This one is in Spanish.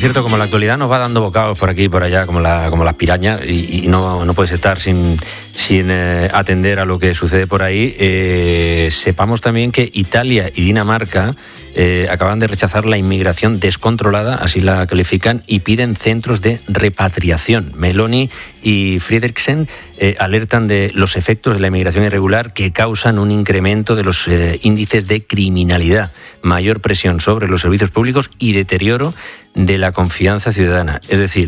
cierto, como la actualidad nos va dando bocados por aquí y por allá, como las pirañas, y no puedes estar sin atender a lo que sucede por ahí, sepamos también que Italia y Dinamarca acaban de rechazar la inmigración descontrolada, así la califican, y piden centros de repatriación. Meloni y Frederiksen alertan de los efectos de la inmigración irregular que causan un incremento de los índices de criminalidad, mayor presión sobre los servicios públicos y deterioro de la confianza ciudadana. Es decir,